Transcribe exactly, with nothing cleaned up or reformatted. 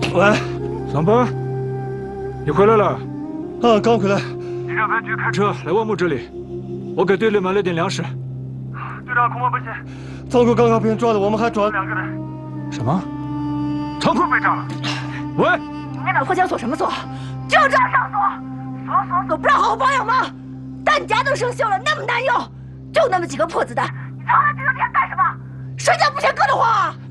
喂， 桑奔，你回来了？ 啊，刚回来。 你让分局开车来万木这里，我给队里买了点粮食。 队长恐怕不行，仓库刚刚被人抓的，我们还抓了两个人。 什么？仓库被炸了？喂！ 你老婆想锁什么锁？就这样上锁，锁锁锁，不让好好保养吗？弹夹都生锈了，那么难用，就那么几个破子弹，你藏在这个地方干什么？睡觉不嫌硌得慌啊！